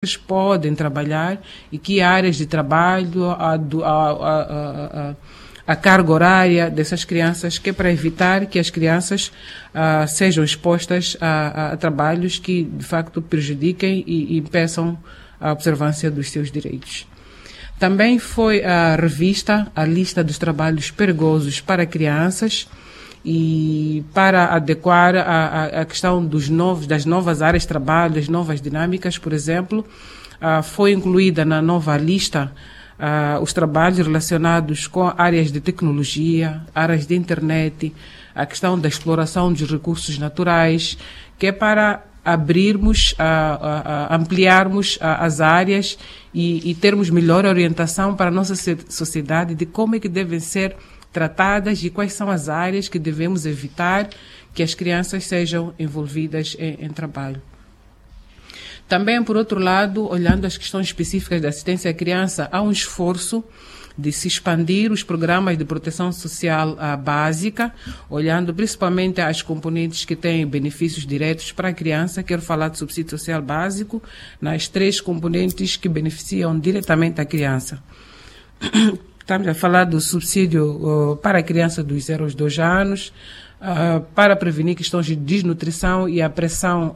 podem trabalhar e que áreas de trabalho, a carga horária dessas crianças, que é para evitar que as crianças sejam expostas a trabalhos que, de facto, prejudiquem e impeçam a observância dos seus direitos. Também foi revista a lista dos trabalhos perigosos para crianças e para adequar a questão das novas áreas de trabalho, das novas dinâmicas, por exemplo, foi incluída na nova lista os trabalhos relacionados com áreas de tecnologia, áreas de internet, a questão da exploração dos recursos naturais, que é para abrirmos, ampliarmos as áreas e termos melhor orientação para a nossa sociedade de como é que devem ser tratadas e quais são as áreas que devemos evitar que as crianças sejam envolvidas em trabalho. Também, por outro lado, olhando as questões específicas da assistência à criança, há um esforço de se expandir os programas de proteção social básica, olhando principalmente as componentes que têm benefícios diretos para a criança. Quero falar do subsídio social básico, nas 3 componentes que beneficiam diretamente a criança. Estamos a falar do subsídio para a criança dos 0 aos 2 anos, para prevenir questões de desnutrição e a pressão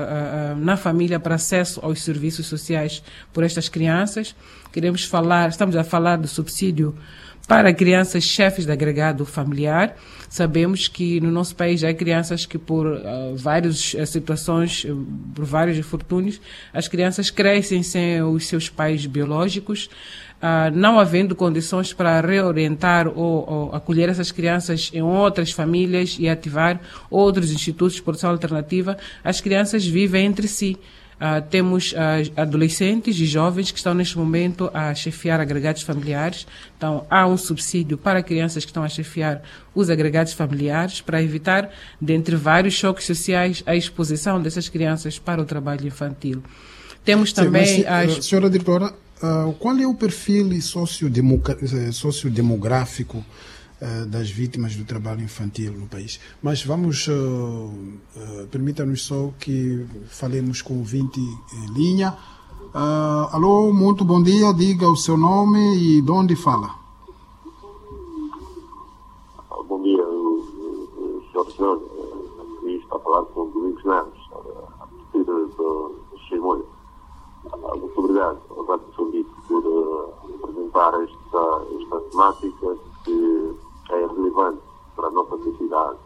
na família para acesso aos serviços sociais por estas crianças. Estamos a falar do subsídio para crianças chefes de agregado familiar. Sabemos que no nosso país já há crianças que por várias situações, por vários infortúnios, as crianças crescem sem os seus pais biológicos, não havendo condições para reorientar ou acolher essas crianças em outras famílias e ativar outros institutos de proteção alternativa. As crianças vivem entre si. Temos adolescentes e jovens que estão neste momento a chefiar agregados familiares. Então, há um subsídio para crianças que estão a chefiar os agregados familiares para evitar, dentre vários choques sociais, a exposição dessas crianças para o trabalho infantil. Temos também... Senhora diretora, qual é o perfil sociodemográfico das vítimas do trabalho infantil no país? Mas vamos, permita-nos só que falemos com o ouvinte em linha. Alô, muito bom dia, diga o seu nome e de onde fala. Bom dia, senhor, está a falar com o Domingos Neves, a partir do Chimoio. Muito obrigado, Sr. Dito, por apresentar esta temática que é relevante para a nossa sociedade.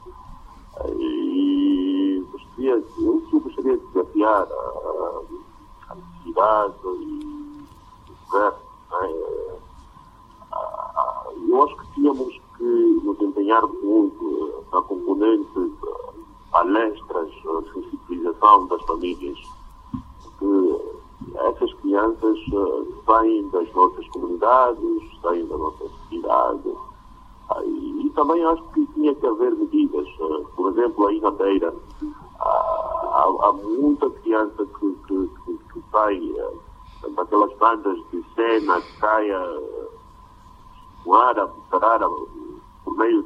E eu gostaria de desafiar a necessidade e o governo. Eu acho que tínhamos que nos empenhar muito na componente palestras, sensibilização das famílias, que essas crianças saem das nossas comunidades, saem da nossa sociedade. E também acho que tinha que haver medidas. Por exemplo, aí na Beira, há muita criança que sai daquelas bandas de cena, que sai com árabe, por meio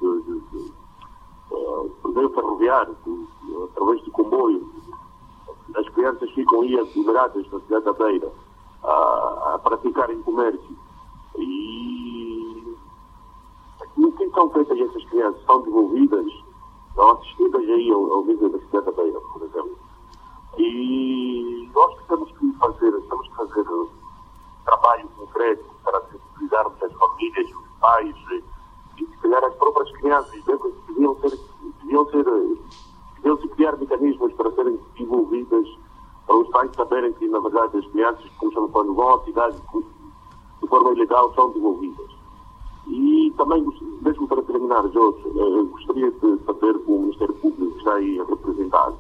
por meio ferroviário, através de comboio. As crianças ficam aí aglomeradas na cidade da Beira a praticarem comércio. E o que são feitas essas crianças? São devolvidas, são assistidas aí ao nível da cidade da Beira, por exemplo. E nós temos que fazer trabalho concreto para sensibilizarmos as famílias, os pais e se calhar as próprias crianças. Deviam-se criar mecanismos para serem desenvolvidas, para os pais saberem que, na verdade, as crianças, quando vão à cidade de forma ilegal, são devolvidas. E também, mesmo para terminar, Jorge, eu gostaria de saber com o Ministério Público que está aí representado.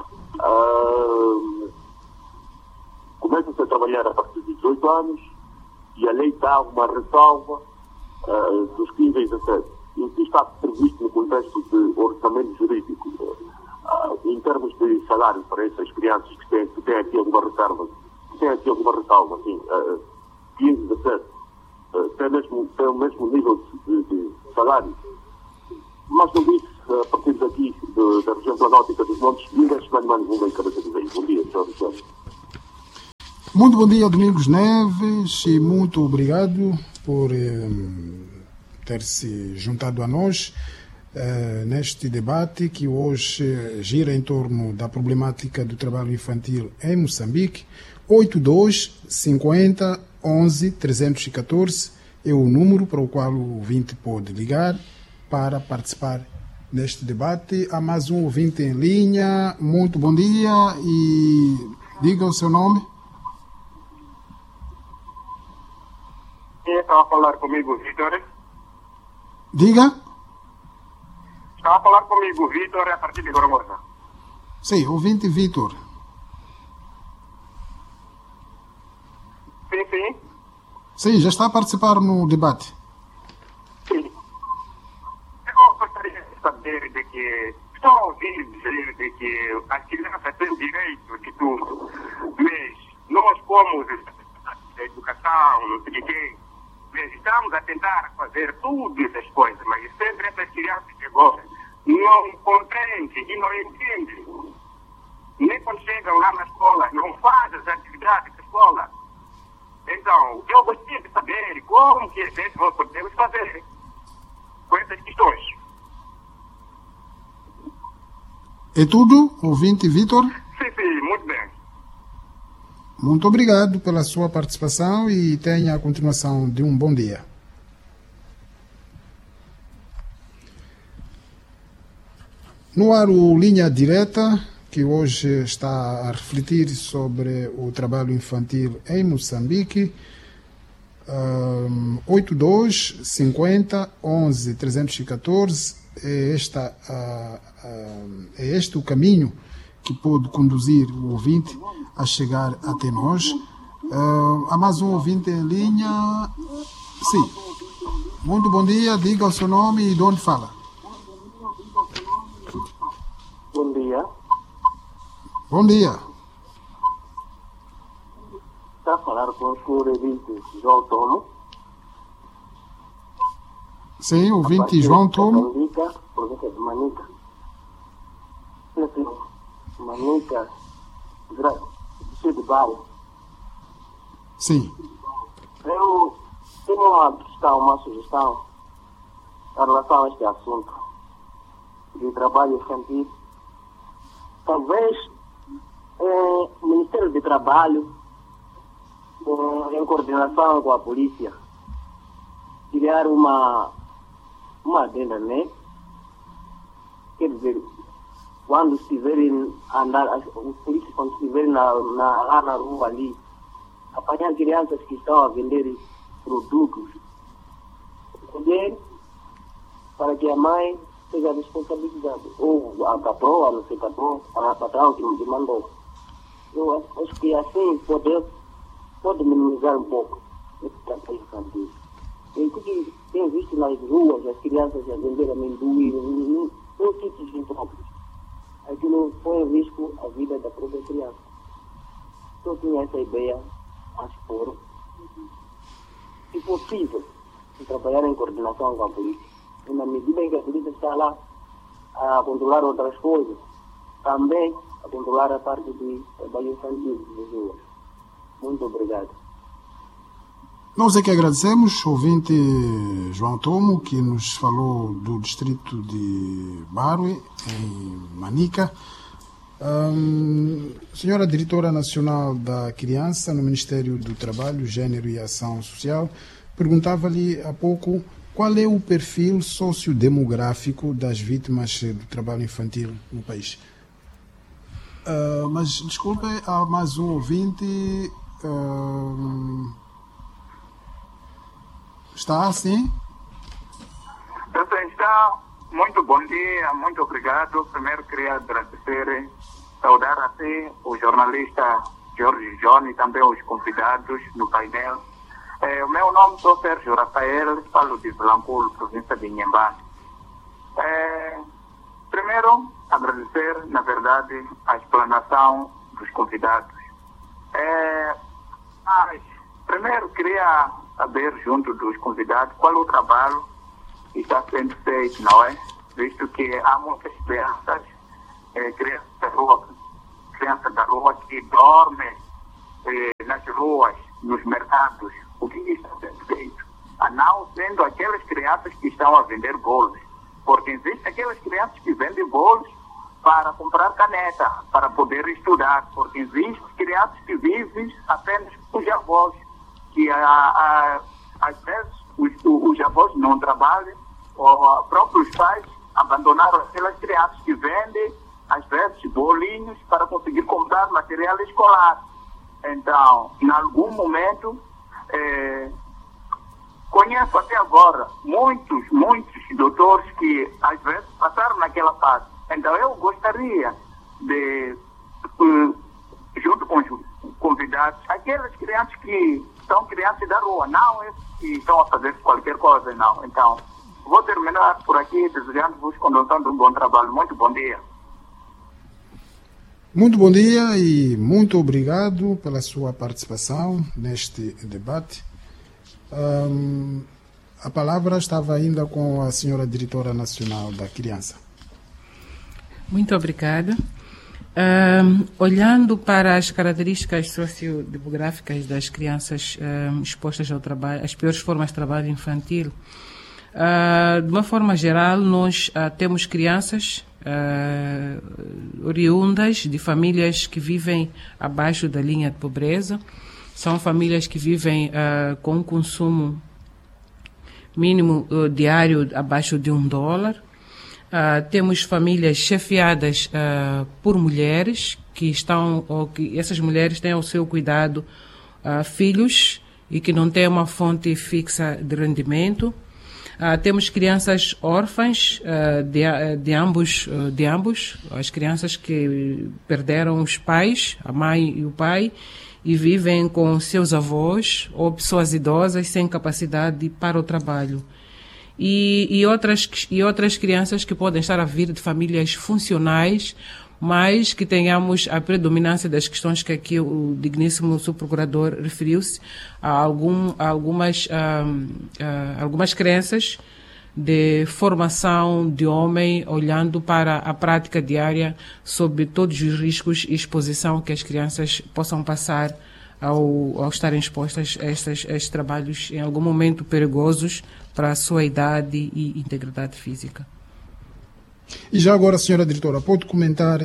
Começa-se a trabalhar a partir de 18 anos e a lei dá uma ressalva dos 15 a 17. E o que está previsto no contexto de orçamento jurídico, em termos de salário para essas crianças que têm aqui alguma ressalva, assim, 15, 17, tem o mesmo nível de salário. Mas não disse, a partir daqui, da região planótica dos Montes, ninguém se vai mais uma em cabeça de bem. Bom dia, senhor. Muito bom dia, Domingos Neves, e muito obrigado por ter se juntado a nós neste debate que hoje gira em torno da problemática do trabalho infantil em Moçambique. 82 50 11 314 é o número para o qual o ouvinte pode ligar para participar neste debate. Há mais um ouvinte em linha. Muito bom dia e diga o seu nome. Estava a falar comigo, Vitor. Diga. Estava a falar comigo, Vitor, a partir de Gormosa. Sim, ouvinte Vitor. Sim. Sim, já está a participar no debate. Sim. Eu gostaria de saber de que... Estou a ouvir dizer de que as crianças têm direito de tudo. Mas nós, como a educação, não sei o quê, estamos a tentar fazer tudo essas coisas, mas sempre essas crianças que gostam não compreendem e não entendem. Nem quando chegam lá na escola, não fazem as atividades da escola. Então, eu gostaria de saber como que nós podemos fazer com essas questões. É tudo, ouvinte Vitor? Sim, muito bem. Muito obrigado pela sua participação e tenha a continuação de um bom dia. No ar o Linha Direta, que hoje está a refletir sobre o trabalho infantil em Moçambique. 82 50 11 314 é este o caminho que pode conduzir o ouvinte a chegar até nós. Há mais um ouvinte em linha. Sim. Muito bom dia, diga o seu nome e de onde fala. Bom dia. Bom dia. Está a falar com o senhor ouvinte João Tomo. Sim, ouvinte João Tomo. Manica, província de Manica. Manica, sul de bairro. Sim. Eu tenho uma sugestão em relação a este assunto de trabalho infantil. Talvez o Ministério do Trabalho, em coordenação com a polícia, criar uma adenda, né? Quer dizer, quando estiverem andar, os polícias quando estiverem lá na rua ali, apanhar crianças que estão a vender produtos, poder para que a mãe seja responsabilizada, ou a patroa, não sei a patrão que mandou. Eu acho que assim pode minimizar um pouco esse trabalho infantil. Eu tenho visto nas ruas as crianças a vender amendoim, não sítios impróprios. Aquilo põe em risco a vida da própria criança. Eu tinha essa ideia a expor. Se possível, de trabalhar em coordenação com a polícia. E na medida em que a polícia está lá a controlar outras coisas, também a controlar a parte do trabalho infantil das ruas. Muito obrigado. Nós é que agradecemos, ouvinte João Tomo, que nos falou do distrito de Barue, em Manica. Senhora Diretora Nacional da Criança, no Ministério do Trabalho, Gênero e Ação Social, perguntava-lhe há pouco qual é o perfil sociodemográfico das vítimas do trabalho infantil no país. Mas, desculpe, há mais um ouvinte... Está assim? Está. Muito bom dia, muito obrigado. Primeiro queria agradecer, saudar assim o jornalista Jorge John e também os convidados no painel. O meu nome é Sérgio Rafael, falo de Vilanculo, província de Inhambane. Primeiro, agradecer, na verdade, a explanação dos convidados. Mas, primeiro, queria saber, junto dos convidados, qual é o trabalho que está sendo feito, não é? Visto que há muitas crianças, crianças da rua que dormem nas ruas, nos mercados, o que está sendo feito? A não sendo aquelas crianças que estão a vender bolos. Porque existem aquelas crianças que vendem bolos para comprar caneta, para poder estudar. Porque existem crianças que vivem apenas com os avós, que às vezes os avós não trabalham, ou próprios pais abandonaram aquelas crianças que vendem, às vezes, bolinhos para conseguir comprar material escolar. Então, em algum momento, conheço até agora muitos doutores que às vezes passaram naquela fase. Então eu gostaria de, junto com os convidados, aquelas crianças que são crianças da rua, não esses que estão a fazer qualquer coisa, não. Então, vou terminar por aqui desejando-vos condução de um bom trabalho. Muito bom dia. Muito bom dia e muito obrigado pela sua participação neste debate. A palavra estava ainda com a senhora diretora nacional da criança. Muito obrigada. Olhando para as características sociodemográficas das crianças expostas ao trabalho, as piores formas de trabalho infantil, de uma forma geral, nós temos crianças oriundas de famílias que vivem abaixo da linha de pobreza. São famílias que vivem com um consumo mínimo diário abaixo de $1. Temos famílias chefiadas por mulheres que estão, ou que essas mulheres têm ao seu cuidado filhos e que não têm uma fonte fixa de rendimento. Temos crianças órfãs de ambos, as crianças que perderam os pais, a mãe e o pai, e vivem com seus avós ou pessoas idosas sem capacidade para o trabalho. E outras crianças que podem estar a vir de famílias funcionais, mas que tenhamos a predominância das questões que aqui o digníssimo subprocurador referiu-se, a algumas crenças de formação de homem, olhando para a prática diária sobre todos os riscos e exposição que as crianças possam passar ao estarem expostas a estes trabalhos em algum momento perigosos para a sua idade e integridade física. E já agora, senhora diretora, pode comentar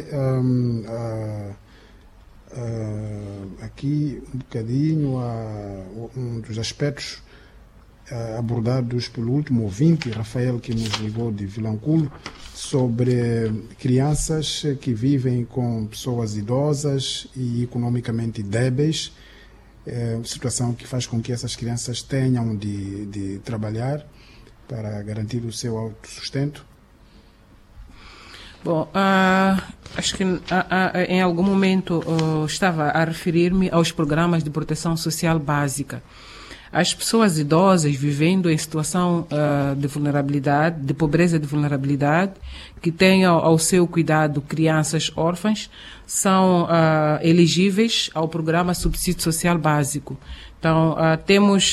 aqui um bocadinho um dos aspectos abordados pelo último ouvinte, Rafael, que nos ligou de Vilanculo, sobre crianças que vivem com pessoas idosas e economicamente débeis, situação que faz com que essas crianças tenham de trabalhar para garantir o seu autossustento. Bom, acho que em algum momento estava a referir-me aos programas de proteção social básica. As pessoas idosas vivendo em situação de vulnerabilidade, de pobreza e de vulnerabilidade, que tenham ao seu cuidado crianças órfãs, são elegíveis ao programa Subsídio Social Básico. Então, temos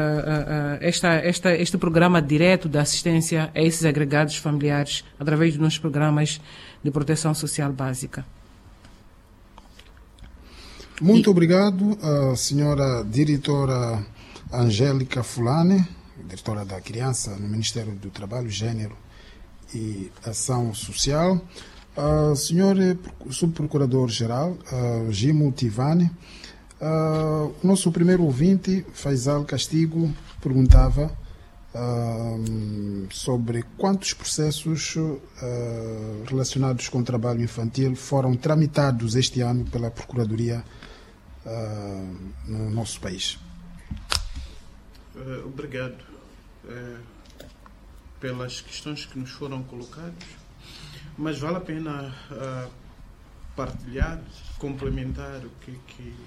este programa direto de assistência a esses agregados familiares através dos nossos programas de proteção social básica. Muito obrigado, senhora diretora Angélica Fulane, diretora da Criança no Ministério do Trabalho, Gênero e Ação Social. Senhor Subprocurador-Geral, Gimo Tivani, o nosso primeiro ouvinte, Faisal Castigo, perguntava sobre quantos processos relacionados com o trabalho infantil foram tramitados este ano pela Procuradoria no nosso país. Obrigado pelas questões que nos foram colocadas, mas vale a pena partilhar, complementar o que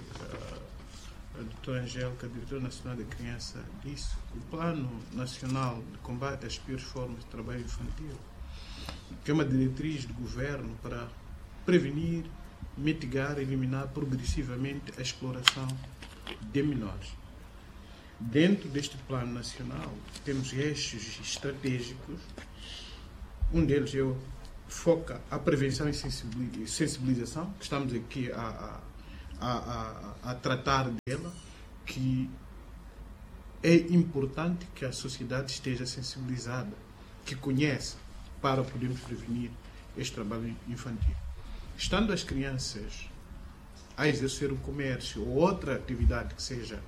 a doutora Angélica, a diretora nacional da criança, disse. O Plano Nacional de Combate às Piores Formas de Trabalho Infantil, que é uma diretriz de governo para prevenir, mitigar e eliminar progressivamente a exploração de menores. Dentro deste plano nacional, temos eixos estratégicos. Um deles foca a prevenção e sensibilização, que estamos aqui a tratar dela. que é importante que a sociedade esteja sensibilizada, que conheça, para podermos prevenir este trabalho infantil. Estando as crianças a exercer um comércio ou outra atividade que seja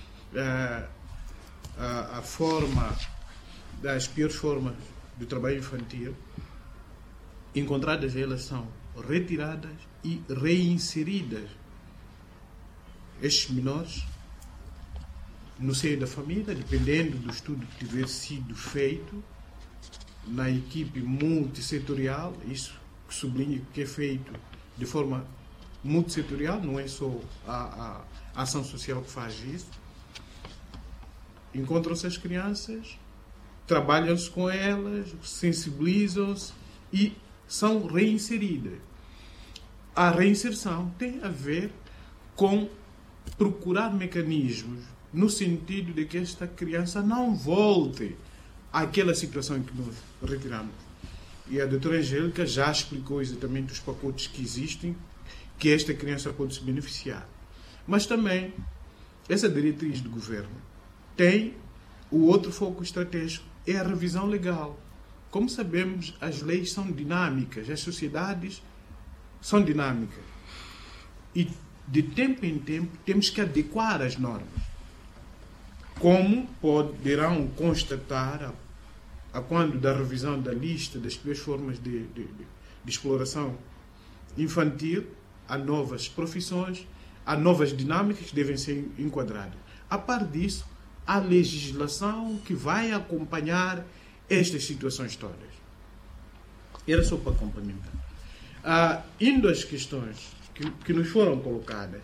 a forma das piores formas do trabalho infantil, encontradas elas são retiradas e reinseridas estes menores no seio da família, dependendo do estudo que tiver sido feito na equipe multissetorial. Isso que sublinho que é feito de forma multissetorial, não é só a ação social que faz isso. Encontram-se as crianças, trabalham-se com elas, sensibilizam-se e são reinseridas. A reinserção tem a ver com procurar mecanismos no sentido de que esta criança não volte àquela situação em que nós retiramos. E a doutora Angélica já explicou exatamente os pacotes que existem, que esta criança pode se beneficiar. Mas também, essa diretriz do governo tem o outro foco estratégico, é a revisão legal. Como sabemos, as leis são dinâmicas, as sociedades são dinâmicas. E, de tempo em tempo, temos que adequar as normas. Como poderão constatar, a quando da revisão da lista das piores formas de exploração infantil, há novas profissões, há novas dinâmicas que devem ser enquadradas. A par disso, há legislação que vai acompanhar estas situações todas. Era só para complementar. Indo às questões que nos foram colocadas,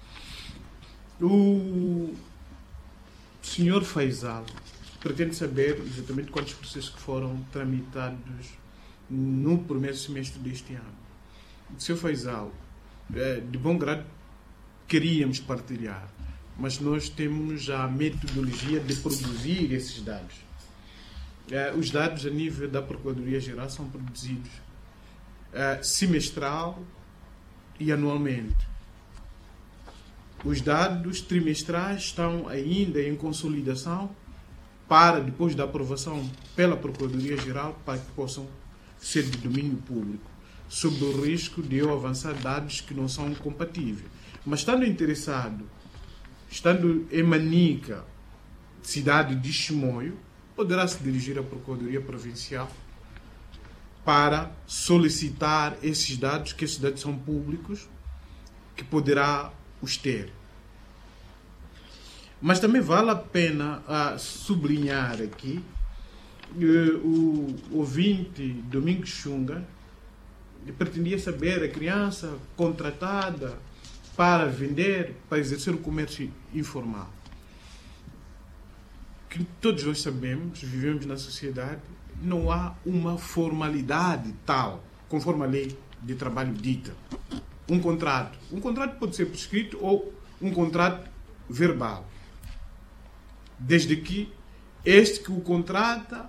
o senhor Faisal pretende saber exatamente quantos processos que foram tramitados no primeiro semestre deste ano. O senhor Faisal, de bom grado, queríamos partilhar, mas nós temos a metodologia de produzir esses dados. Os dados a nível da Procuradoria-Geral são produzidos semestral e anualmente. Os dados trimestrais estão ainda em consolidação para, depois da aprovação pela Procuradoria-Geral, para que possam ser de domínio público, sob o risco de eu avançar dados que não são compatíveis. Mas estando interessado, estando em Manica, cidade de Chimoio, poderá se dirigir à Procuradoria Provincial para solicitar esses dados, que esses dados são públicos, que poderá os ter. Mas também vale a pena sublinhar aqui o ouvinte Domingos Xunga pretendia saber a criança contratada para vender, para exercer o comércio informal. Que todos nós sabemos, vivemos na sociedade, não há uma formalidade tal, conforme a lei de trabalho dita. Um contrato pode ser por escrito ou um contrato verbal, desde que este que o contrata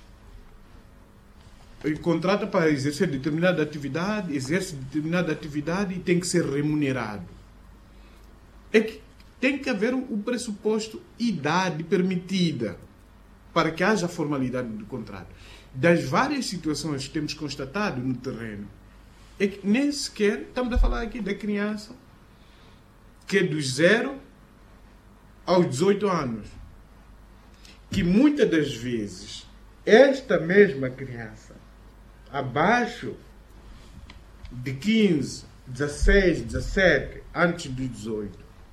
para exercer determinada atividade, exerce determinada atividade e tem que ser remunerado. É que tem que haver o pressuposto idade permitida para que haja formalidade do contrato. Das várias situações que temos constatado no terreno, é que nem sequer estamos a falar aqui da criança que é dos 0 aos 18 anos. Que muitas das vezes esta mesma criança, abaixo de 15, 16, 17, antes dos 18,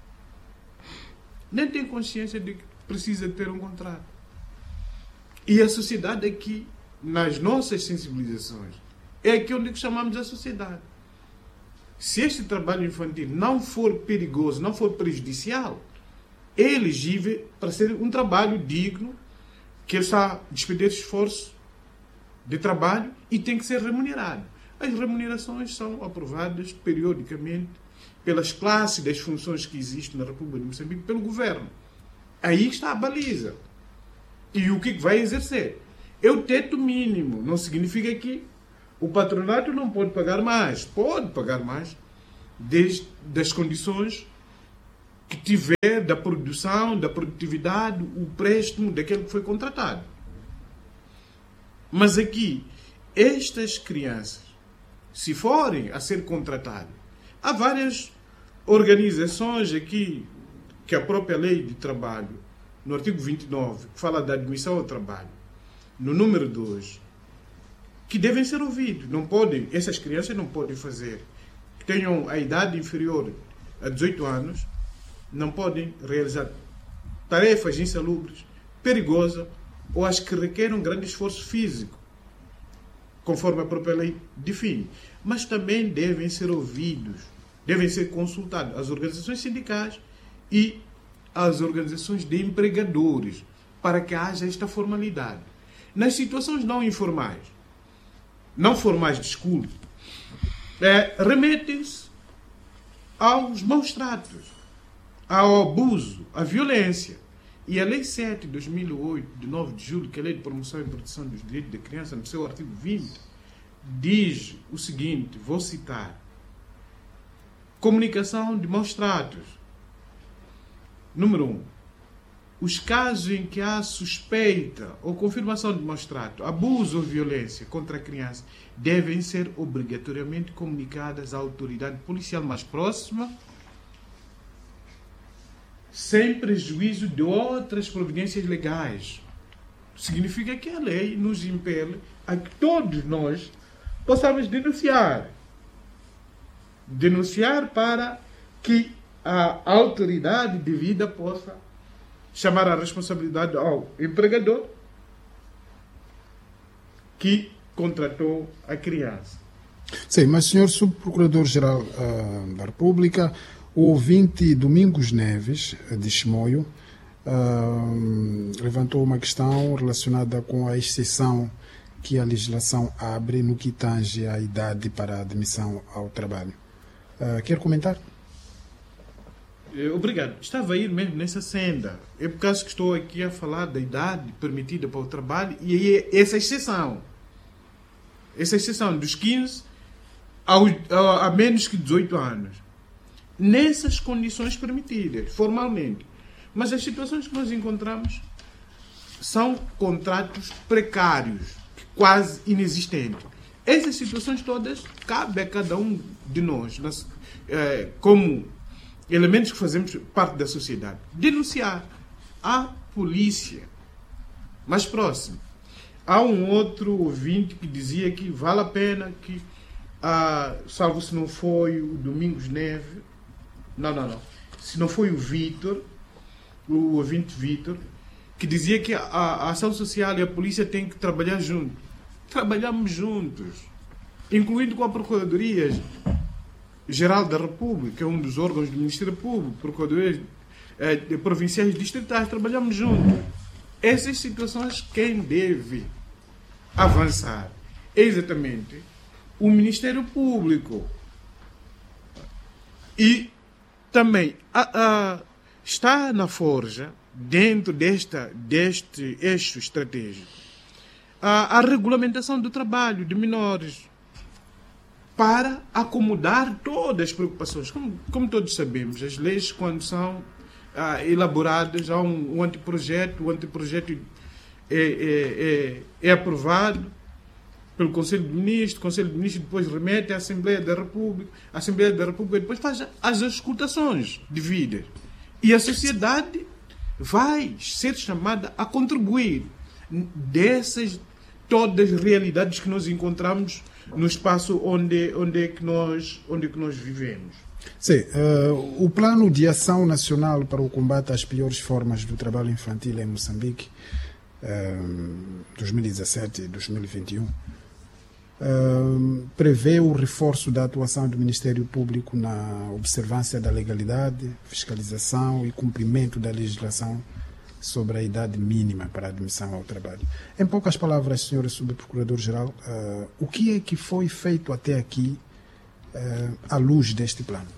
nem tem consciência de que precisa ter um contrato. E a sociedade aqui, nas nossas sensibilizações, é aqui onde chamamos a sociedade. Se este trabalho infantil não for perigoso, não for prejudicial, é elegível para ser um trabalho digno, que ele está a despender esforço de trabalho e tem que ser remunerado. As remunerações são aprovadas periodicamente pelas classes das funções que existem na República de Moçambique, pelo governo. Aí está a baliza. E o que vai exercer? É o teto mínimo. Não significa que o patronato não pode pagar mais. Pode pagar mais, desde das condições que tiver da produção, da produtividade, o préstimo daquele que foi contratado. Mas aqui, estas crianças, se forem a ser contratadas, há várias organizações aqui, que a própria lei de trabalho, no artigo 29, que fala da admissão ao trabalho, no número 2, que devem ser ouvidos. Não podem, essas crianças não podem fazer, que tenham a idade inferior a 18 anos, não podem realizar tarefas insalubres, perigosas, ou as que requeram grande esforço físico, conforme a própria lei define. Mas também devem ser ouvidos, devem ser consultados as organizações sindicais e as organizações de empregadores, para que haja esta formalidade. Nas situações não informais, não formais, desculpe, remetem-se aos maus tratos, ao abuso, à violência. E a Lei 7 de 2008, de 9 de julho, que é a Lei de Promoção e Proteção dos Direitos da Criança, no seu artigo 20, diz o seguinte, vou citar: comunicação de maus tratos. Número 1. Os casos em que há suspeita ou confirmação de maus tratos, abuso ou violência contra a criança devem ser obrigatoriamente comunicadas à autoridade policial mais próxima, sem prejuízo de outras providências legais. Significa que a lei nos impele a que todos nós possamos denunciar. Denunciar para que a autoridade devida possa chamar a responsabilidade ao empregador que contratou a criança. Sim, mas senhor Subprocurador-Geral da República, o ouvinte Domingos Neves, de Chimoio, levantou uma questão relacionada com a exceção que a legislação abre no que tange à idade para a admissão ao trabalho. Quer comentar? Obrigado. Estava a ir mesmo nessa senda. É por causa que estou aqui a falar da idade permitida para o trabalho e essa exceção dos 15 a menos que 18 anos. Nessas condições permitidas, formalmente. Mas as situações que nós encontramos são contratos precários, quase inexistentes. Essas situações todas cabe a cada um de nós, como elementos que fazemos parte da sociedade, denunciar à polícia mais próxima. Há um outro ouvinte que dizia que vale a pena que, salvo se não foi o Domingos Neves, não. Se não foi o Vitor, o ouvinte Vitor, que dizia que a ação social e a polícia têm que trabalhar juntos. Trabalhamos juntos, incluindo com a Procuradoria Geral da República, que é um dos órgãos do Ministério Público, Procuradorias provinciais e distritais, trabalhamos juntos. Essas situações, quem deve avançar é exatamente o Ministério Público. E também está na forja, dentro deste eixo estratégico, a regulamentação do trabalho de menores para acomodar todas as preocupações. Como todos sabemos, as leis, quando são elaboradas, há um anteprojeto, o anteprojeto é aprovado pelo Conselho de Ministros, o Conselho de Ministros depois remete à Assembleia da República, a Assembleia da República depois faz as auscultações devidas. E a sociedade vai ser chamada a contribuir dessas todas as realidades que nós encontramos no espaço onde que nós vivemos. Sim, o Plano de Ação Nacional para o Combate às Piores Formas do Trabalho Infantil em Moçambique, 2017 e 2021, prevê o reforço da atuação do Ministério Público na observância da legalidade, fiscalização e cumprimento da legislação sobre a idade mínima para a admissão ao trabalho. Em poucas palavras, Sr. Subprocurador-Geral, o que é que foi feito até aqui à luz deste plano?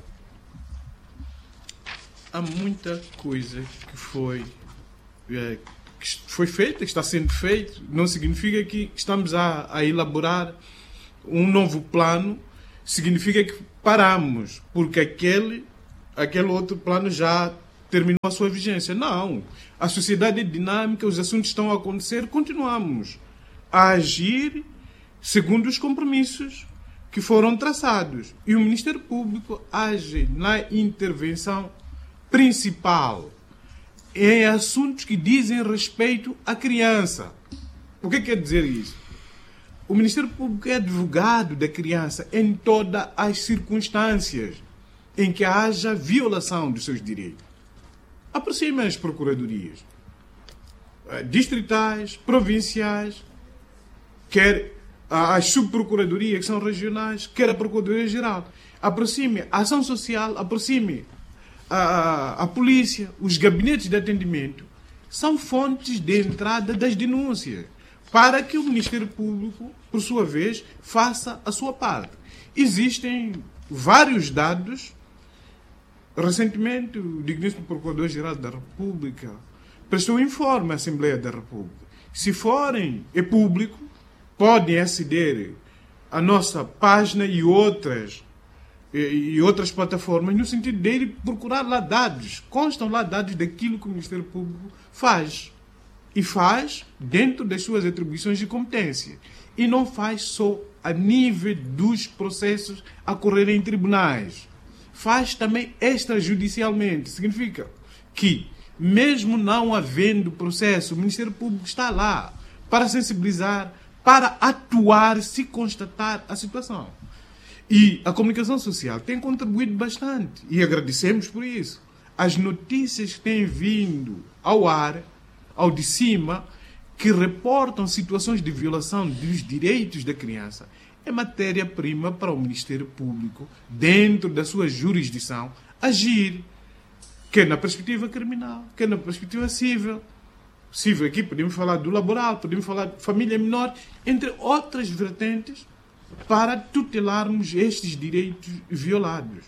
Há muita coisa que foi feita, que está sendo feito. Não significa que estamos a elaborar um novo plano, significa que paramos, porque aquele aquele outro plano já terminou a sua vigência. Não. A sociedade é dinâmica, os assuntos estão a acontecer, continuamos a agir segundo os compromissos que foram traçados. E o Ministério Público age na intervenção principal em assuntos que dizem respeito à criança. O que quer dizer isso? O Ministério Público é advogado da criança em todas as circunstâncias em que haja violação dos seus direitos. Aproxime as procuradorias distritais, provinciais, quer as subprocuradorias que são regionais, quer a Procuradoria-Geral. Aproxime a ação social, aproxime a polícia, os gabinetes de atendimento. São fontes de entrada das denúncias, para que o Ministério Público, por sua vez, faça a sua parte. Existem vários dados. Recentemente, o digníssimo Procurador-Geral da República prestou informe à Assembleia da República. Se forem público, podem aceder à nossa página e outras plataformas, no sentido de procurar lá dados. Constam lá dados daquilo que o Ministério Público faz. E faz dentro das suas atribuições de competência. E não faz só a nível dos processos a correrem em tribunais. Faz também extrajudicialmente. Significa que, mesmo não havendo processo, o Ministério Público está lá para sensibilizar, para atuar se constatar a situação. E a comunicação social tem contribuído bastante. E agradecemos por isso. As notícias que têm vindo ao ar, ao de cima, que reportam situações de violação dos direitos da criança, é matéria-prima para o Ministério Público, dentro da sua jurisdição, agir, quer na perspectiva criminal, quer na perspectiva civil. Civil aqui podemos falar do laboral, podemos falar de família menor, entre outras vertentes, para tutelarmos estes direitos violados.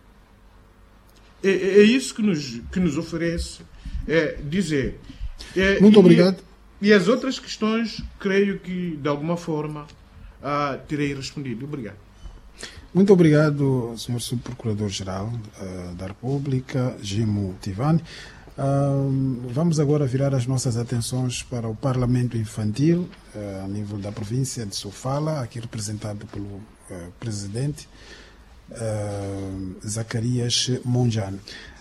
É isso que nos oferece dizer. Muito obrigado. E as outras questões, creio que, de alguma forma, terei respondido. Obrigado. Muito obrigado, Sr. Subprocurador-Geral da República, Jimo Tivani. Vamos agora virar as nossas atenções para o Parlamento Infantil, a nível da província de Sofala, aqui representado pelo presidente Zacarias Monjane.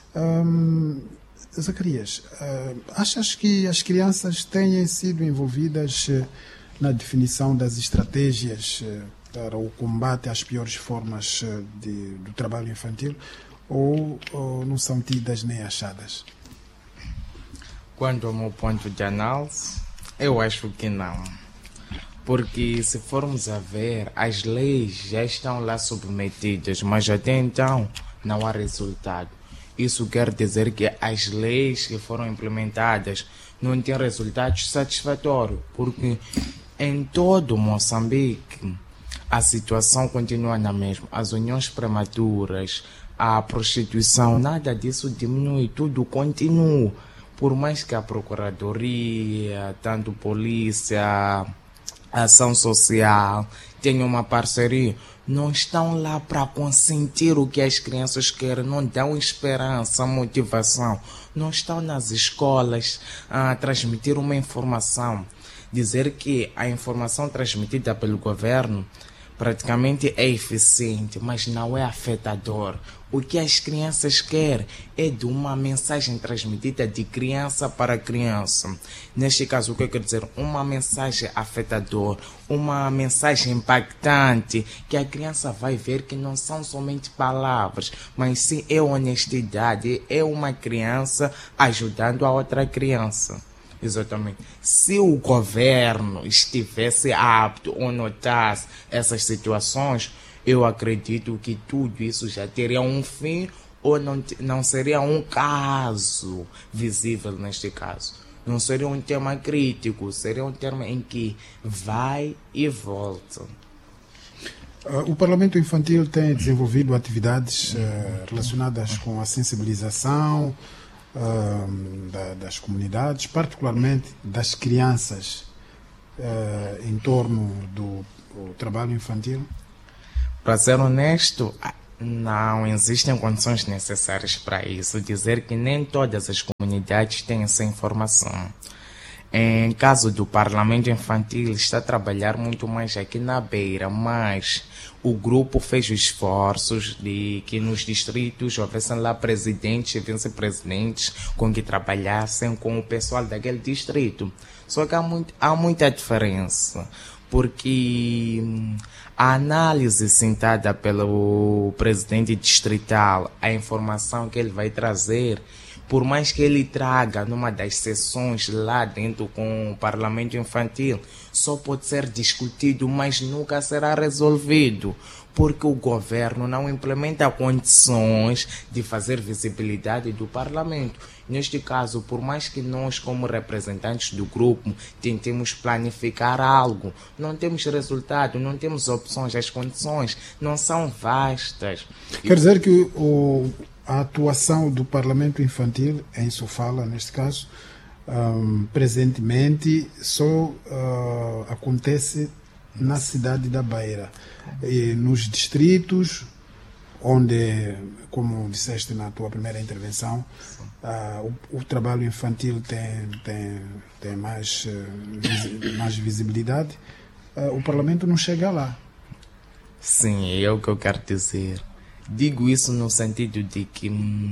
Zacarias, achas que as crianças têm sido envolvidas na definição das estratégias para o combate às piores formas do trabalho infantil ou não são tidas nem achadas? Quanto ao meu ponto de análise, eu acho que não. Porque se formos a ver, as leis já estão lá submetidas, mas até então não há resultado. Isso quer dizer que as leis que foram implementadas não têm resultados satisfatórios, porque em todo Moçambique a situação continua na mesma. As uniões prematuras, a prostituição, nada disso diminui, tudo continua. Por mais que a Procuradoria, tanto polícia, ação social, tenham uma parceria, não estão lá para consentir o que as crianças querem, não dão esperança, motivação. Não estão nas escolas a transmitir uma informação. Dizer que a informação transmitida pelo governo praticamente é eficiente, mas não é afetador. O que as crianças querem é de uma mensagem transmitida de criança para criança. Neste caso, o que eu quero dizer? Uma mensagem afetadora, uma mensagem impactante, que a criança vai ver que não são somente palavras, mas sim é honestidade, é uma criança ajudando a outra criança. Exatamente. Se o governo estivesse apto ou notasse essas situações, eu acredito que tudo isso já teria um fim ou não seria um caso visível neste caso. Não seria um tema crítico, seria um tema em que vai e volta. O Parlamento Infantil tem desenvolvido atividades relacionadas com a sensibilização das comunidades, particularmente das crianças, em torno do trabalho infantil? Para ser honesto, Não existem condições necessárias para isso. Dizer que nem todas as comunidades têm essa informação. Em caso do Parlamento Infantil, está a trabalhar muito mais aqui na Beira, mas o grupo fez esforços de que nos distritos houvessem lá presidentes e vice-presidentes com que trabalhassem com o pessoal daquele distrito. Só que há muita diferença, porque a análise sentada pelo presidente distrital, a informação que ele vai trazer, por mais que ele traga numa das sessões lá dentro com o Parlamento Infantil, só pode ser discutido, mas nunca será resolvido, porque o governo não implementa condições de fazer visibilidade do Parlamento. Neste caso, por mais que nós, como representantes do grupo, tentemos planificar algo, não temos resultado, não temos opções, as condições não são vastas. Quer dizer que a atuação do Parlamento Infantil, em Sofala, neste caso, presentemente, só acontece na cidade da Beira. E nos distritos, onde, como disseste na tua primeira intervenção, o trabalho infantil tem mais visibilidade, o Parlamento não chega lá. Sim, é o que eu quero dizer. Digo isso no sentido de que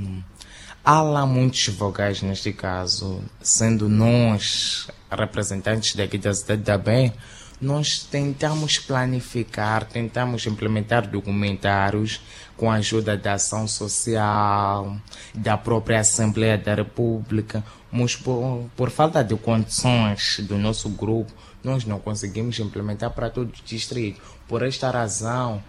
há lá muitos vogais neste caso, sendo nós representantes daqui da cidade da Beira, nós tentamos planificar, tentamos implementar documentários com a ajuda da ação social, da própria Assembleia da República, mas por falta de condições do nosso grupo, nós não conseguimos implementar para todo o distrito. Por esta razão,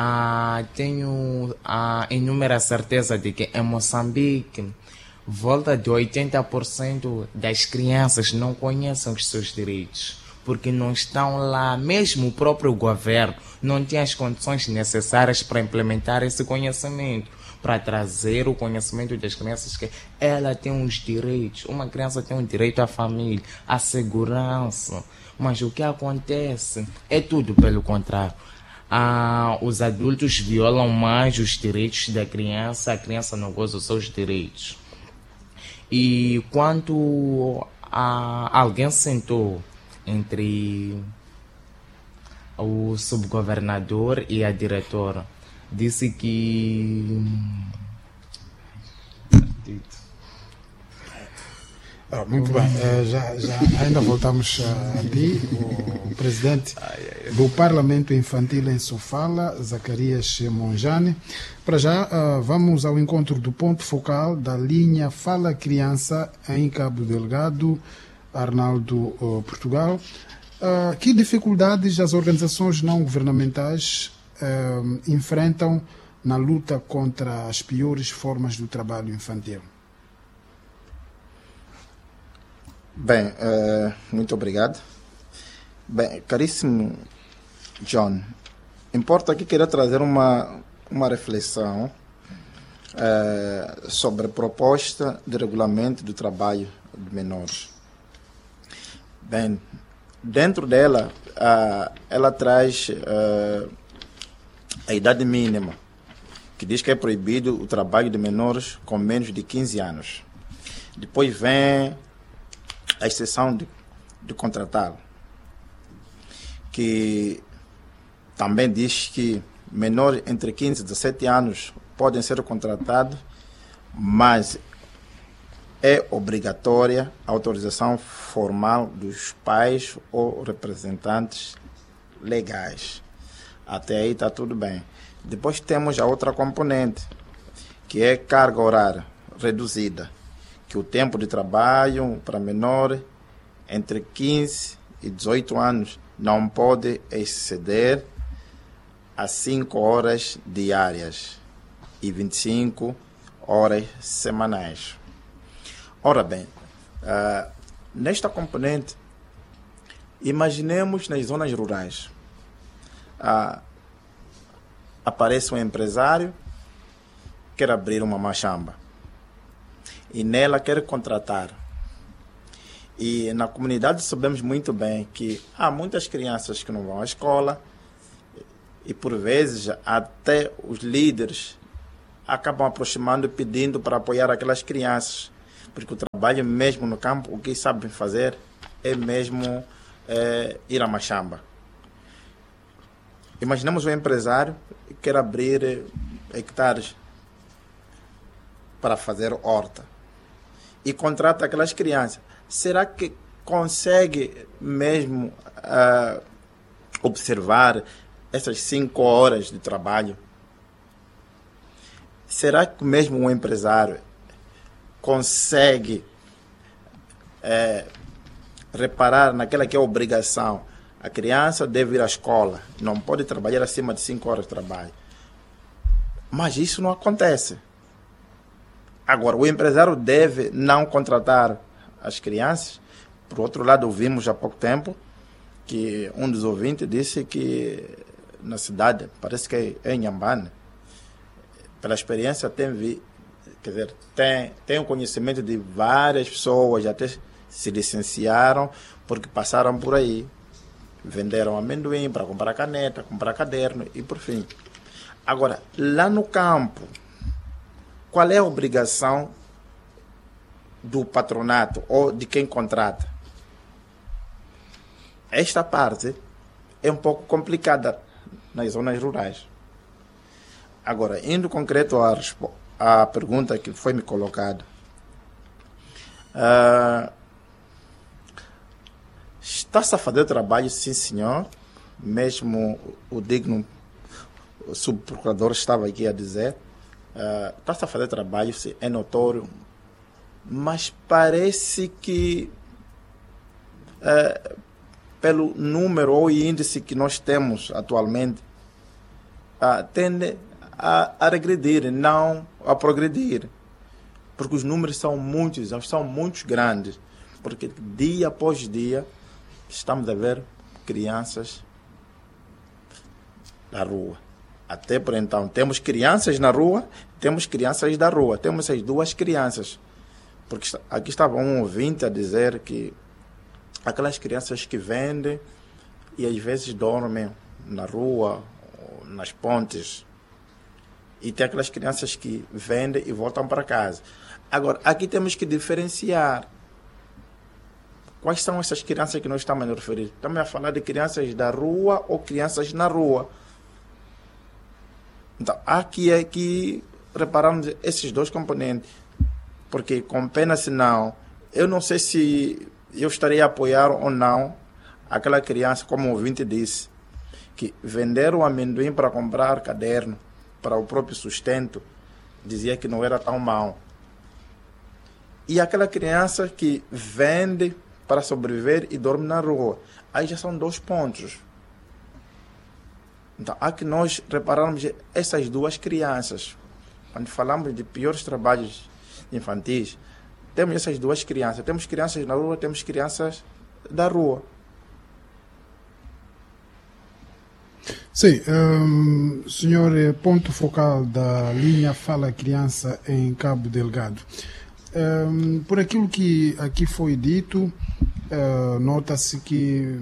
tenho a inúmera certeza de que em Moçambique, volta de 80% das crianças não conhecem os seus direitos, porque não estão lá, mesmo o próprio governo não tem as condições necessárias para implementar esse conhecimento, para trazer o conhecimento das crianças que ela tem uns direitos. Uma criança tem um direito à família, à segurança, mas o que acontece é tudo pelo contrário. Os adultos violam mais os direitos da criança, a criança não goza dos seus direitos. E quando alguém sentou entre o subgovernador e a diretora, disse que muito bem, já ainda voltamos a ti, o presidente do Parlamento Infantil em Sofala, Zacarias Monjane. Para já, vamos ao encontro do ponto focal da linha Fala Criança em Cabo Delgado, Arnaldo, Portugal. Que dificuldades as organizações não governamentais enfrentam na luta contra as piores formas do trabalho infantil? Bem, muito obrigado. Bem, caríssimo John, importa aqui querer trazer uma reflexão sobre a proposta de regulamento do trabalho de menores. Bem, dentro dela, ela traz a idade mínima, que diz que é proibido o trabalho de menores com menos de 15 anos. Depois vem a exceção de contratá-lo, que também diz que menores entre 15 e 17 anos podem ser contratados, mas é obrigatória a autorização formal dos pais ou representantes legais. Até aí está tudo bem. Depois temos a outra componente, que é carga horária reduzida, que o tempo de trabalho para menor entre 15 e 18 anos não pode exceder a 5 horas diárias e 25 horas semanais. Ora bem, nesta componente, imaginemos nas zonas rurais. Aparece um empresário que quer abrir uma machamba e nela quer contratar. E na comunidade sabemos muito bem que há muitas crianças que não vão à escola E por vezes até os líderes acabam aproximando e pedindo para apoiar aquelas crianças, porque o trabalho mesmo no campo, o que sabem fazer é mesmo ir à machamba. Imaginemos um empresário que quer abrir hectares para fazer horta e contrata aquelas crianças. Será que consegue mesmo observar essas 5 horas de trabalho? Será que mesmo um empresário consegue reparar naquela que é a obrigação? A criança deve ir à escola, não pode trabalhar acima de 5 horas de trabalho. Mas isso não acontece. Agora, o empresário deve não contratar as crianças. Por outro lado, ouvimos há pouco tempo que um dos ouvintes disse que na cidade, parece que é em Inhambane, pela experiência tem um conhecimento de várias pessoas, até se licenciaram porque passaram por aí. Venderam amendoim para comprar caneta, comprar caderno e por fim. Agora, lá no campo, qual é a obrigação do patronato ou de quem contrata? Esta parte é um pouco complicada nas zonas rurais. Agora, indo concreto à pergunta que foi me colocada, está-se a fazer trabalho, sim senhor, mesmo o digno subprocurador estava aqui a dizer, está-se a fazer trabalho, sim, é notório, mas parece que pelo número ou índice que nós temos atualmente, tende a regredir, não a progredir, porque os números são muito grandes, porque dia após dia estamos a ver crianças na rua. Até por então, temos crianças na rua, temos crianças da rua, temos as duas crianças. Porque aqui estava um ouvinte a dizer que aquelas crianças que vendem e às vezes dormem na rua, nas pontes, e tem aquelas crianças que vendem e voltam para casa. Agora, aqui temos que diferenciar. Quais são essas crianças que nós estamos a referir? Estamos a falar de crianças da rua ou crianças na rua? Então, aqui é que reparamos esses dois componentes. Porque com pena se não, eu não sei se eu estaria a apoiar ou não aquela criança, como o ouvinte disse, que vender o amendoim para comprar caderno, para o próprio sustento, dizia que não era tão mau. E aquela criança que vende para sobreviver e dorme na rua. Aí já são 2 pontos. Então, há que nós repararmos essas duas crianças. Quando falamos de piores trabalhos infantis, temos essas duas crianças. Temos crianças na rua, temos crianças da rua. Sim, senhor, ponto focal da linha Fala Criança em Cabo Delgado. Por aquilo que aqui foi dito, nota-se que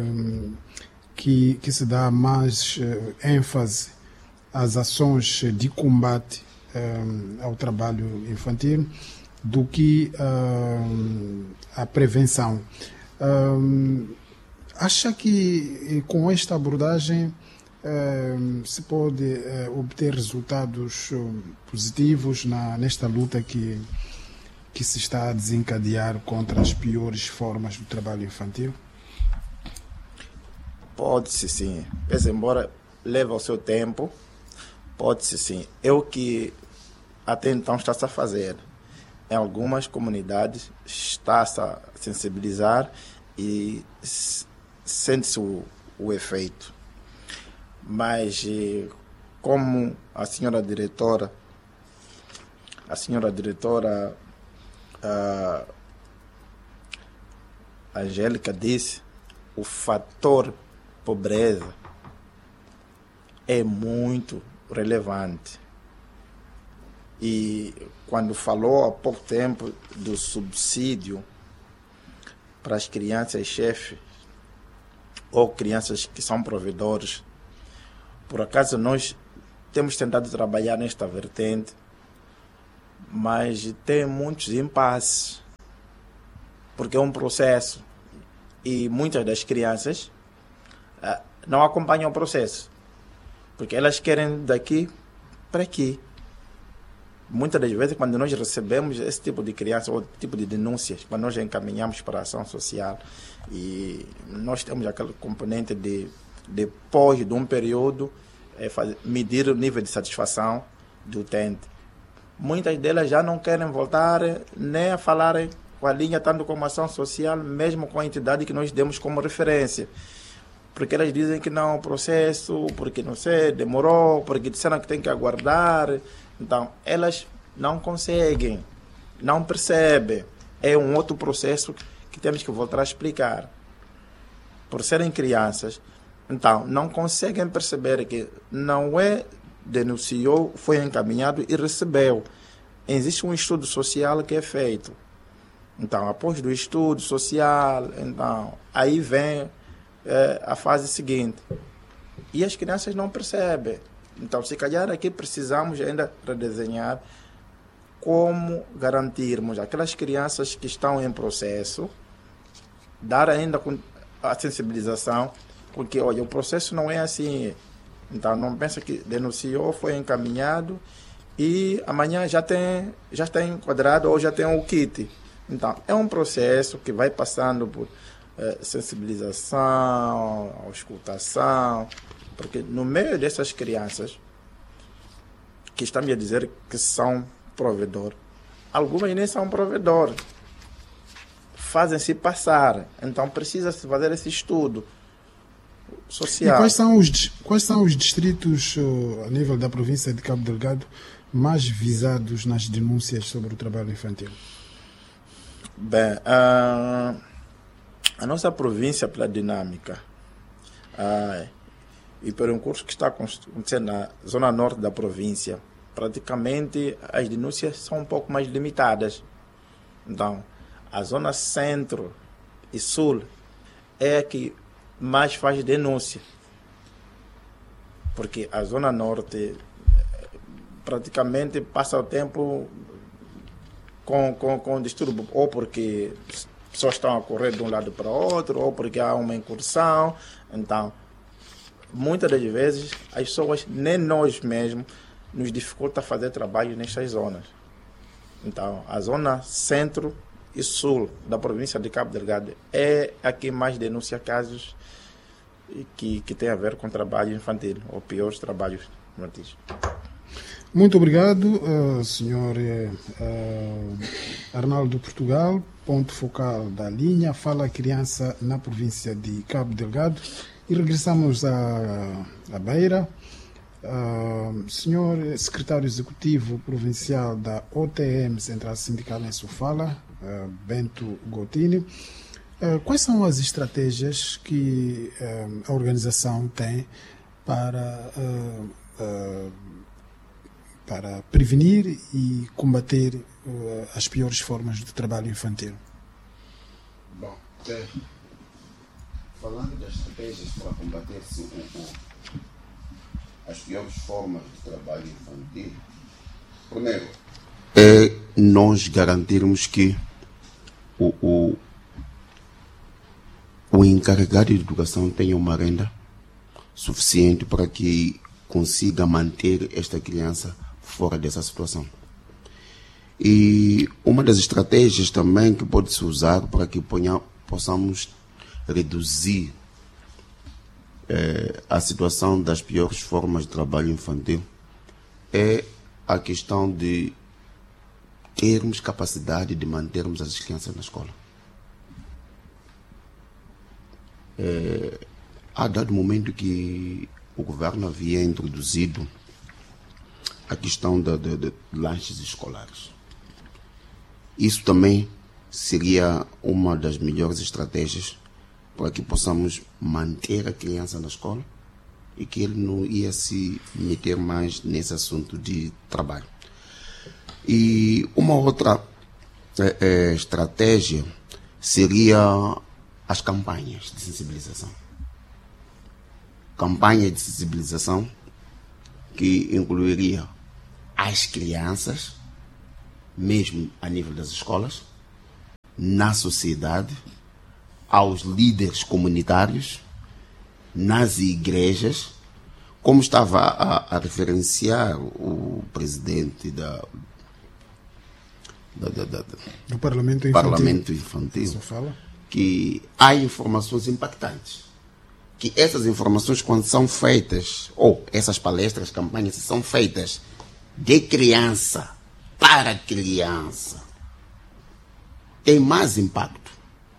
se dá mais ênfase às ações de combate ao trabalho infantil do que à prevenção. Acha que com esta abordagem se pode obter resultados positivos nesta luta que se está a desencadear contra as piores formas do trabalho infantil? Pode-se sim. Pese embora leve o seu tempo, pode-se sim. É o que até então está-se a fazer. Em algumas comunidades está-se a sensibilizar e sente-se o efeito. Mas como a senhora diretora Angélica disse, o fator pobreza é muito relevante. E quando falou há pouco tempo do subsídio para as crianças chefes ou crianças que são provedores, Por acaso nós temos tentado trabalhar nesta vertente, mas tem muitos impasses, porque é um processo e muitas das crianças não acompanham o processo, porque elas querem daqui para aqui. Muitas das vezes, quando nós recebemos esse tipo de criança ou tipo de denúncias, quando nós encaminhamos para a ação social, e nós temos aquele componente de depois de um período, medir o nível de satisfação do utente. Muitas delas já não querem voltar nem a falar com a linha, tanto como a ação social, mesmo com a entidade que nós demos como referência. Porque elas dizem que não, o processo, porque não sei, demorou, porque disseram que tem que aguardar. Então, elas não conseguem, não percebem. É um outro processo que temos que voltar a explicar. Por serem crianças, então, não conseguem perceber que não é denunciou, foi encaminhado e recebeu. Existe um estudo social que é feito. Então, após do estudo social, então, aí vem a fase seguinte. E as crianças não percebem. Então, se calhar aqui precisamos ainda redesenhar como garantirmos aquelas crianças que estão em processo, dar ainda a sensibilização, porque, olha, o processo não é assim. Então, não pensa que denunciou, foi encaminhado e amanhã já está enquadrado ou já tem o kit. Então, é um processo que vai passando por sensibilização, auscultação, porque no meio dessas crianças que estão me a dizer que são provedor, algumas nem são provedor, fazem-se passar. Então, precisa-se fazer esse estudo social. E quais são os distritos a nível da província de Cabo Delgado mais visados nas denúncias sobre o trabalho infantil? Bem, a nossa província, pela dinâmica e pelo um curso que está acontecendo na zona norte da província, praticamente as denúncias são um pouco mais limitadas. Então, a zona centro e sul é a que mais faz denúncia, porque a zona norte praticamente passa o tempo com distúrbio, ou porque pessoas estão a correr de um lado para o outro, ou porque há uma incursão. Então, muitas das vezes as pessoas, nem nós mesmos, nos dificulta fazer trabalho nestas zonas. Então, a zona centro e sul da província de Cabo Delgado é a que mais denuncia casos que tem a ver com trabalho infantil, ou piores trabalhos infantis. Muito obrigado, Sr. Arnaldo Portugal, ponto focal da linha Fala Criança na província de Cabo Delgado. E regressamos à Beira. Senhor Secretário Executivo Provincial da OTM Central Sindical em Sofala, Bento Gotini, quais são as estratégias que a organização tem para prevenir e combater as piores formas de trabalho infantil? Bom, falando das estratégias para combater-se as piores formas de trabalho infantil, primeiro é nós garantirmos que o encarregado de educação tenha uma renda suficiente para que consiga manter esta criança fora dessa situação. E uma das estratégias também que pode se usar para que possamos reduzir a situação das piores formas de trabalho infantil é a questão de termos capacidade de mantermos as crianças na escola. Há dado momento que o governo havia introduzido a questão de lanches escolares. Isso também seria uma das melhores estratégias para que possamos manter a criança na escola e que ele não ia se meter mais nesse assunto de trabalho. E uma outra estratégia seria as campanhas de sensibilização. campanha de sensibilização que incluiria as crianças, mesmo a nível das escolas, na sociedade, aos líderes comunitários, nas igrejas, como estava a referenciar o presidente do Parlamento Infantil, Só fala. que há informações impactantes. Que essas informações, quando são feitas, ou essas palestras, campanhas, são feitas de criança para criança, tem mais impacto.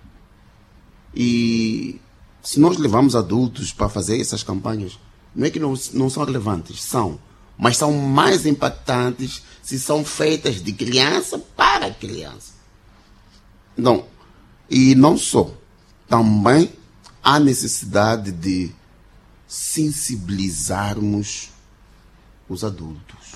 E se nós levamos adultos para fazer essas campanhas, não é que não são relevantes, são, mas são mais impactantes se são feitas de criança para criança. Não, e não só, também há necessidade de sensibilizarmos os adultos,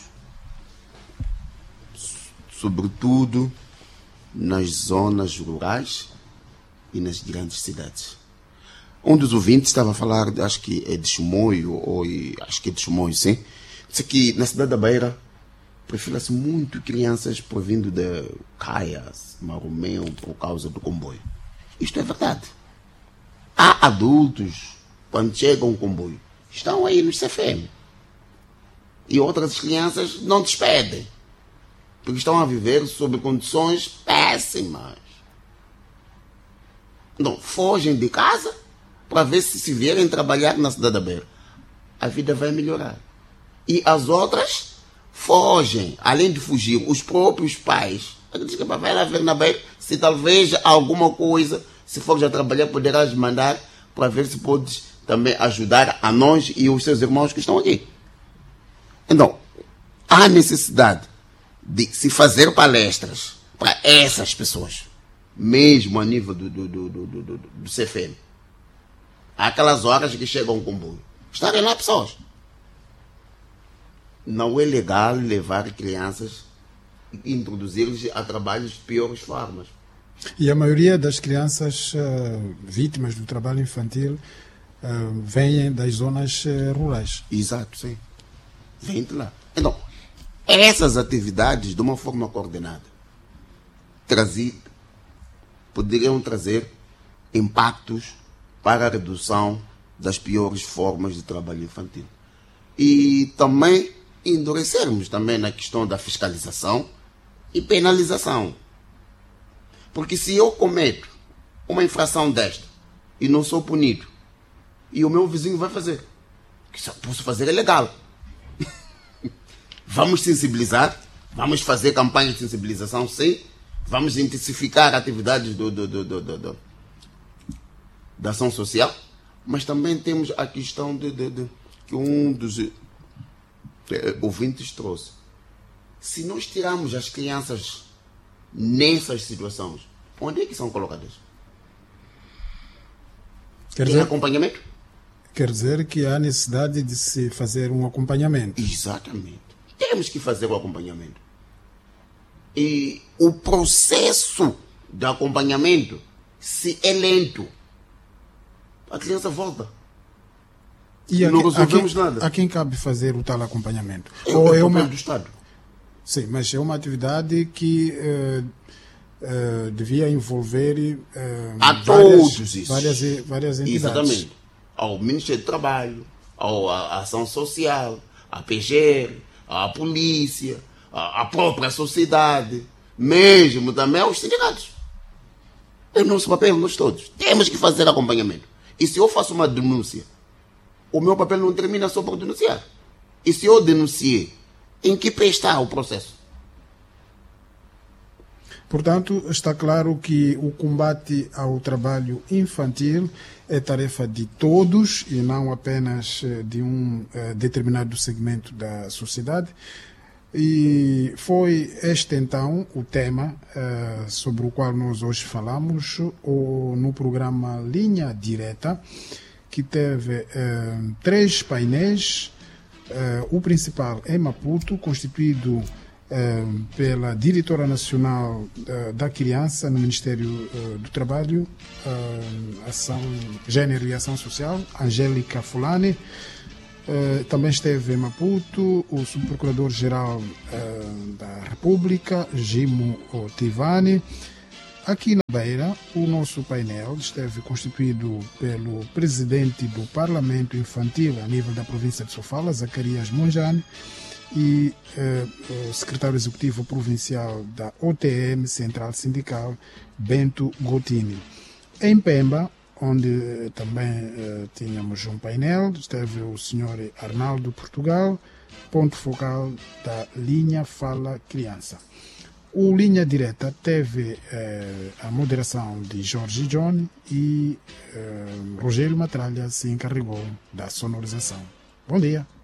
sobretudo nas zonas rurais e nas grandes cidades. Um dos ouvintes estava a falar, acho que é de Chimoio, sim, disse que na cidade da Beira prefere-se muito crianças provindo de Caias, Maromeu, por causa do comboio. Isto é verdade. Há adultos, quando chegam ao comboio, estão aí no CFM. E outras crianças não despedem, porque estão a viver sob condições péssimas. Não, fogem de casa para ver se vierem trabalhar na cidade da Beira. A vida vai melhorar. E as outras fogem, além de fugir, os próprios pais. Diz que vai lá ver na Beira, se talvez alguma coisa, se for já trabalhar, poderás mandar para ver se podes também ajudar a nós e os seus irmãos que estão aqui. Então, há necessidade de se fazer palestras para essas pessoas, mesmo a nível do CFM. Há aquelas horas que chegam o comboio. Estarem lá pessoas. Não é legal levar crianças e introduzir-los a trabalhos de piores formas. E a maioria das crianças vítimas do trabalho infantil vêm das zonas rurais. Exato, sim. Vêm de lá. Então, essas atividades, de uma forma coordenada, poderiam trazer impactos para a redução das piores formas de trabalho infantil. E também endurecermos também na questão da fiscalização e penalização. Porque se eu cometo uma infração desta e não sou punido, e o meu vizinho vai fazer, que se eu posso fazer é legal. Vamos sensibilizar, vamos fazer campanha de sensibilização, sim, vamos intensificar atividades da ação social, mas também temos a questão que um dos ouvintes trouxe. Se nós tirarmos as crianças nessas situações, onde é que são colocadas? Tem acompanhamento? Quer dizer que há necessidade de se fazer um acompanhamento. Exatamente. Temos que fazer o acompanhamento. E o processo de acompanhamento, se é lento, a criança volta. E não resolvemos nada. A quem cabe fazer o tal acompanhamento? É uma do Estado. Sim, mas é uma atividade que devia envolver várias entidades. Exatamente. Ao Ministério do Trabalho, à Ação Social, à PGR, à Polícia, à própria sociedade, mesmo também aos sindicatos. É o nosso papel, nós todos. Temos que fazer acompanhamento. E se eu faço uma denúncia, o meu papel não termina só por denunciar. E se eu denunciei, em que pé está o processo? Portanto, está claro que o combate ao trabalho infantil é tarefa de todos e não apenas de um determinado segmento da sociedade. E foi este, então, o tema sobre o qual nós hoje falamos no programa Linha Direta, que teve 3 painéis. O principal em Maputo, constituído pela Diretora Nacional da Criança no Ministério do Trabalho, Ação, Gênero e Ação Social, Angélica Fulani. Também esteve em Maputo o Subprocurador-Geral da República, Gimo Tivani. Aqui na Beira, o nosso painel esteve constituído pelo Presidente do Parlamento Infantil a nível da província de Sofala, Zacarias Monjane, e o Secretário Executivo Provincial da OTM, Central Sindical, Bento Gotini. Em Pemba, onde também tínhamos um painel, esteve o Sr. Arnaldo Portugal, ponto focal da linha Fala Criança. O Linha Direta teve a moderação de Jorge John e Rogério Matralha se encarregou da sonorização. Bom dia.